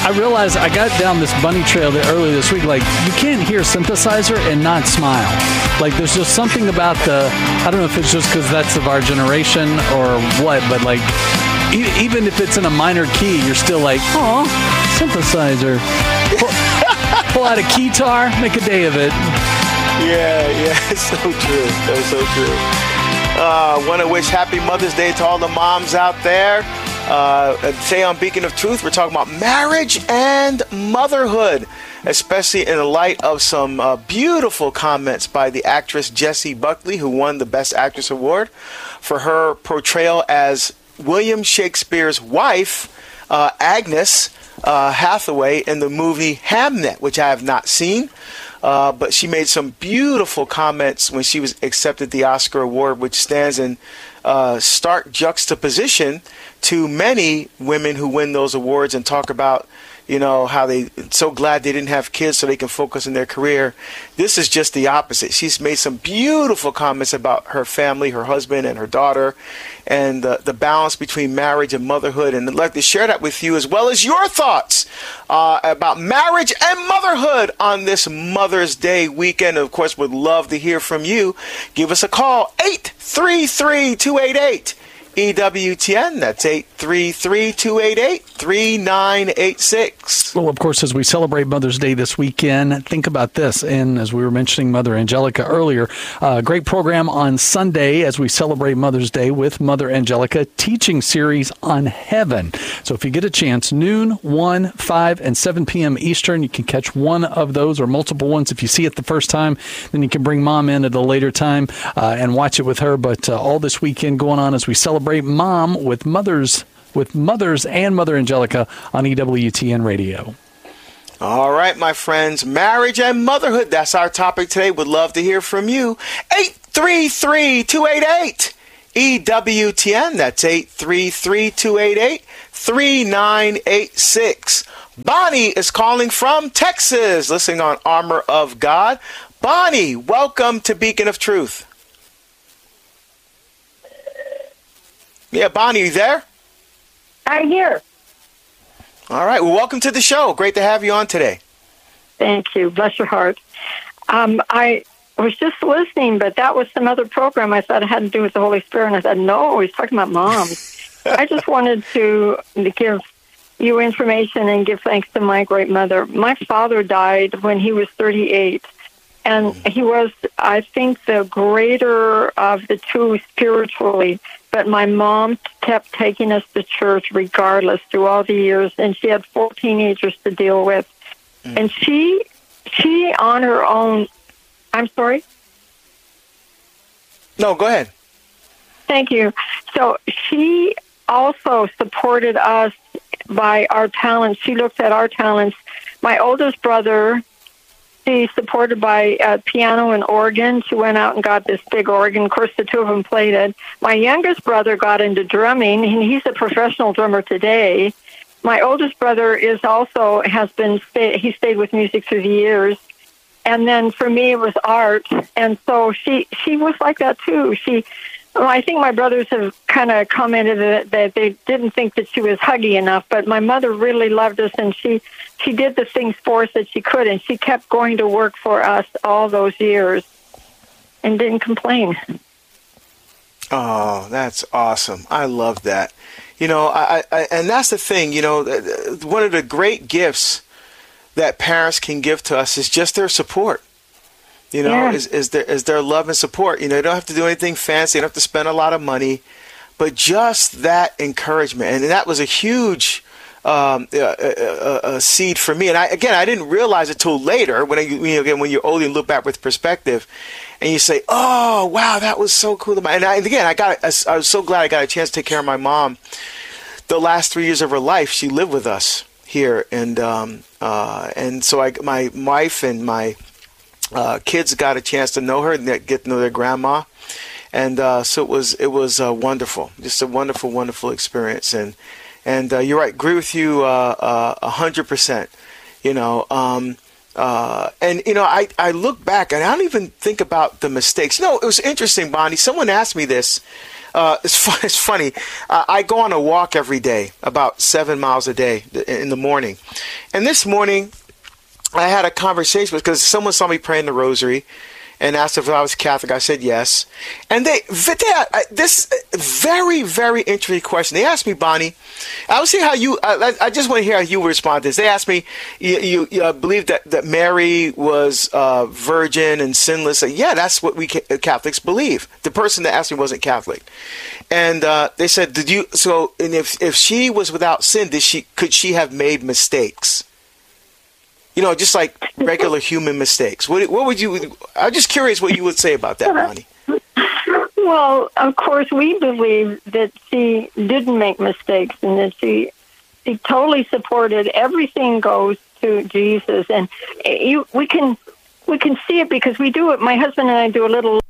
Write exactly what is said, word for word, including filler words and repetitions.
I realized I got down this bunny trail that earlier this week. Like, you can't hear synthesizer and not smile. Like, there's just something about the, I don't know if it's just because that's of our generation or what, but like, e- even if it's in a minor key, you're still like, oh, synthesizer. Pull, pull out a keytar, make a day of it. Yeah, yeah, it's so true. That's so true. I uh, want to wish Happy Mother's Day to all the moms out there. Uh, today on Beacon of Truth, we're talking about marriage and motherhood, especially in the light of some uh, beautiful comments by the actress Jessie Buckley, who won the Best Actress Award for her portrayal as William Shakespeare's wife, uh, Agnes uh, Hathaway, in the movie Hamnet, which I have not seen. Uh, but she made some beautiful comments when she was accepted the Oscar award, which stands in uh, stark juxtaposition to many women who win those awards and talk about, you know, how they so glad they didn't have kids so they can focus on their career. This is just the opposite. She's made some beautiful comments about her family, her husband and her daughter, and the, the balance between marriage and motherhood. And I'd like to share that with you, as well as your thoughts uh, about marriage and motherhood on this Mother's Day weekend. Of course, would love to hear from you. Give us a call, eight three three, two eight eight, E W T N. That's eight three three, two eight eight, three nine eight six. Well, of course, as we celebrate Mother's Day this weekend, think about this. And as we were mentioning Mother Angelica earlier, a uh, great program on Sunday as we celebrate Mother's Day with Mother Angelica, teaching series on heaven. So if you get a chance, noon, one, five, and seven p.m. Eastern, you can catch one of those or multiple ones. If you see it the first time, then you can bring Mom in at a later time uh, and watch it with her. But uh, all this weekend going on as we celebrate Mom with Mothers with Mothers and Mother Angelica on E W T N Radio. All right, my friends, marriage and motherhood. That's our topic today. Would love to hear from you. eight three three, two eight eight, E W T N. That's eight three three, two eight eight, three nine eight six. Bonnie is calling from Texas, listening on Armor of God. Bonnie, welcome to Beacon of Truth. Yeah, Bonnie, you there? I'm here. All right. Well, welcome to the show. Great to have you on today. Thank you. Bless your heart. Um, I was just listening, but that was some other program. I thought it had to do with the Holy Spirit, and I said, no, he's talking about moms. I just wanted to give you information and give thanks to my great mother. My father died when he was thirty-eight, and he was, I think, the greater of the two spiritually. But my mom kept taking us to church regardless through all the years, and she had four teenagers to deal with. Mm. And she, she on her own, I'm sorry? No, go ahead. Thank you. So she also supported us by our talents. She looked at our talents. My oldest brother, she's supported by uh, piano and organ. She went out and got this big organ. Of course, the two of them played it. My youngest brother got into drumming, and he's a professional drummer today. My oldest brother is also has been stay, he stayed with music through the years. And then for me, it was art, and so she she was like that too. She, well, I think my brothers have kind of commented that, that they didn't think that she was huggy enough, but my mother really loved us, and she. She did the things for us that she could, and she kept going to work for us all those years and didn't complain. Oh, that's awesome. I love that. You know, I, I and that's the thing, you know, one of the great gifts that parents can give to us is just their support. You know, yeah. is, is, their, is their love and support. You know, you don't have to do anything fancy. You don't have to spend a lot of money, but just that encouragement. And that was a huge Um, a, a, a seed for me, and I again I didn't realize it till later when I, you know, again when you're older and look back with perspective, and you say, "Oh, wow, that was so cool." And, I, and again, I got I, I was so glad I got a chance to take care of my mom. The last three years of her life, she lived with us here, and um, uh, and so I my wife and my uh, kids got a chance to know her and get to know their grandma, and uh, so it was it was uh, wonderful, just a wonderful, wonderful experience. And. And uh, you're right. Agree with you a hundred percent. You know, um, uh, and you know, I, I look back and I don't even think about the mistakes. You know, it was interesting, Bonnie. Someone asked me this Uh, it's, fun, it's funny. Uh, I go on a walk every day, about seven miles a day in the morning. And this morning, I had a conversation because someone saw me praying the rosary and asked if I was Catholic. I said yes. And they, they this very, very interesting question. They asked me, Bonnie, I will see how you, I, I just want to hear how you respond to this. They asked me, you, you, you uh, believe that, that Mary was uh, virgin and sinless? Yeah, that's what we Catholics believe. The person that asked me wasn't Catholic. And uh, they said, did you, so, and if, if she was without sin, did she, could she have made mistakes? You know, just like regular human mistakes. What, what would you? I'm just curious what you would say about that, Bonnie. Well, of course, we believe that she didn't make mistakes and that she she totally supported everything goes to Jesus, and you we can we can see it because we do it. My husband and I do a little